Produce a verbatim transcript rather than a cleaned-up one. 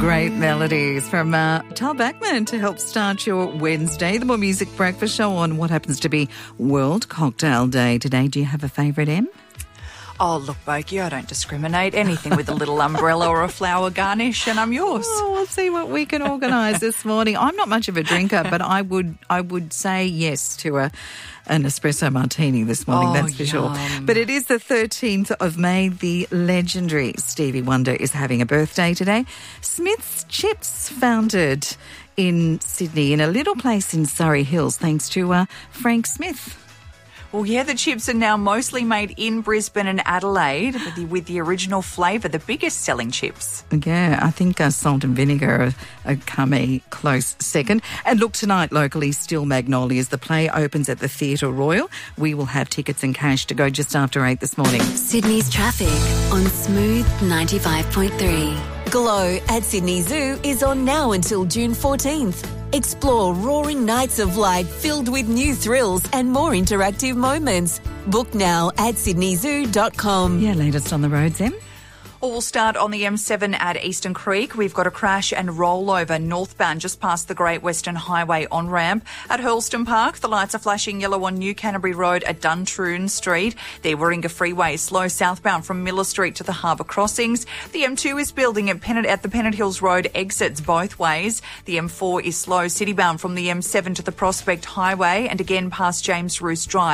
Great melodies from uh, Tal Bachman to help start your Wednesday. The More Music Breakfast Show on what happens to be World Cocktail Day today. Do you have a favourite, Em? Oh, look, Boki, I don't discriminate. Anything with a little umbrella or a flower garnish, and I'm yours. Oh, we'll see what we can organise this morning. I'm not much of a drinker, but I would I would say yes to a an espresso martini this morning, Oh, that's for yum. sure. But it is the thirteenth of May. The legendary Stevie Wonder is having a birthday today. Smith's Chips, founded in Sydney in a little place in Surrey Hills, thanks to uh, Frank Smith. Well, yeah, the chips are now mostly made in Brisbane and Adelaide with the, with the original flavour, the biggest selling chips. Yeah, I think uh, salt and vinegar are, are come a close second. And look, tonight locally, Still Magnolias. The play opens at the Theatre Royal. We will have tickets and cash to go just after eight this morning. Sydney's traffic on Smooth ninety-five point three. Glow at Sydney Zoo is on now until June fourteenth. Explore roaring nights of light filled with new thrills and more interactive moments. Book now at sydney zoo dot com. Yeah, latest on the roads, Em. Well, we'll start on the M seven at Eastern Creek. We've got a crash and rollover northbound just past the Great Western Highway on-ramp. At Hurlston Park, the lights are flashing yellow on New Canterbury Road at Duntroon Street. The Warringah Freeway slow southbound from Miller Street to the Harbour Crossings. The M two is building at, Pennant, at the Pennant Hills Road exits both ways. The M four is slow citybound from the M seven to the Prospect Highway and again past James Roos Drive.